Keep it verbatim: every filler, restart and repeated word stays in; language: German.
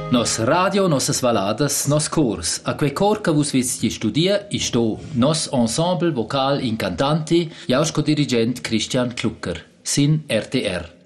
Nos radio, nossas valadas, nos cors. A quei cor che vus vizti studia, ist do nos ensemble vocal incantanti, jausco dirigent Christian Klucker, sin R T R.